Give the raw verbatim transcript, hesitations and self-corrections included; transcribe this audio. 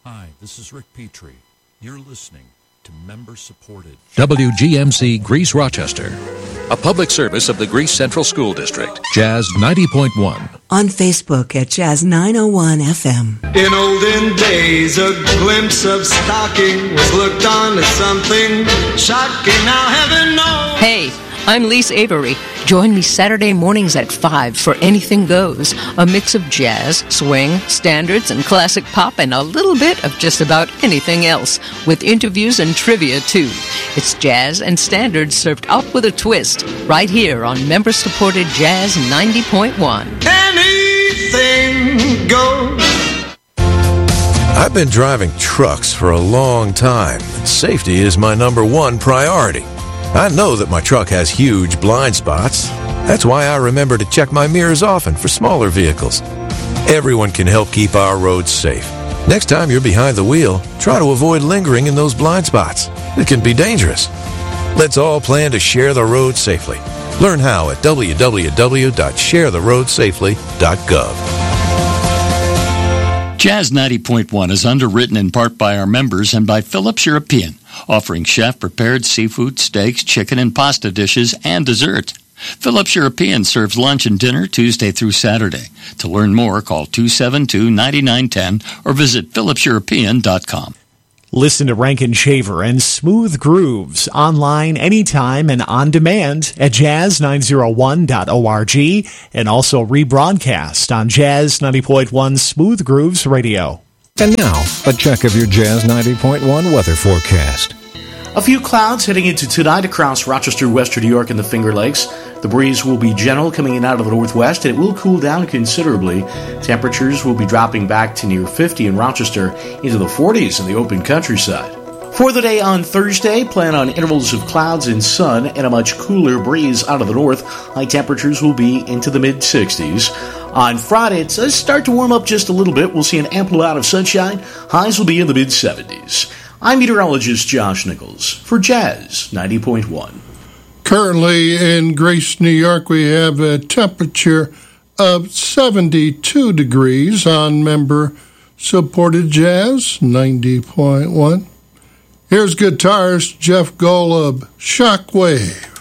Hi, this is Rick Petrie. You're listening to member-supported W G M C Greece Rochester, a public service of the Greece Central School District. Jazz ninety point one. On Facebook at Jazz nine oh one F M. In olden days, a glimpse of stocking was looked on as something shocking. Now heaven knows. Hey, I'm Lise Avery. Join me Saturday mornings at five for Anything Goes, a mix of jazz, swing, standards, and classic pop, and a little bit of just about anything else, with interviews and trivia, too. It's jazz and standards served up with a twist, right here on member-supported Jazz ninety point one. Anything goes. I've been driving trucks for a long time, and safety is my number one priority. I know that my truck has huge blind spots. That's why I remember to check my mirrors often for smaller vehicles. Everyone can help keep our roads safe. Next time you're behind the wheel, try to avoid lingering in those blind spots. It can be dangerous. Let's all plan to share the road safely. Learn how at w w w dot share the road safely dot gov. Jazz ninety point one is underwritten in part by our members and by Phillips European, offering chef-prepared seafood, steaks, chicken, and pasta dishes, and dessert. Phillips European serves lunch and dinner Tuesday through Saturday. To learn more, call two seven two, nine nine one zero or visit phillips european dot com. Listen to Rankin Shaver and Smooth Grooves online anytime and on demand at jazz nine oh one dot org and also rebroadcast on Jazz ninety point one Smooth Grooves Radio. And now, a check of your Jazz ninety point one weather forecast. A few clouds heading into tonight across Rochester, western New York, and the Finger Lakes. The breeze will be gentle coming in out of the northwest, and it will cool down considerably. Temperatures will be dropping back to near fifty in Rochester, into the forties in the open countryside. For the day on Thursday, plan on intervals of clouds and sun and a much cooler breeze out of the north. High temperatures will be into the mid-sixties. On Friday, it does start to warm up just a little bit. We'll see an ample amount of sunshine. Highs will be in the mid-seventies. I'm meteorologist Josh Nichols for Jazz ninety point one. Currently in Grace, New York, we have a temperature of seventy-two degrees on member-supported Jazz ninety point one. Here's guitarist Jeff Golub, Shockwave.